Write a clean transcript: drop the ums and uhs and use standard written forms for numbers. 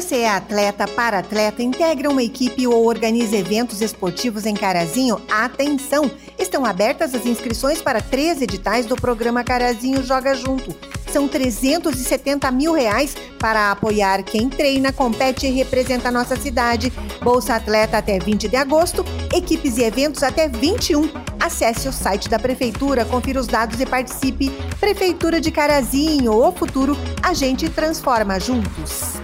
Você é atleta, para-atleta, integra uma equipe ou organiza eventos esportivos em Carazinho? Atenção! Estão abertas as inscrições para 3 editais do programa Carazinho Joga Junto. São R$370 mil para apoiar quem treina, compete e representa a nossa cidade. Bolsa Atleta até 20 de agosto, equipes e eventos até 21. Acesse o site da Prefeitura, confira os dados e participe. Prefeitura de Carazinho, o futuro a gente transforma juntos.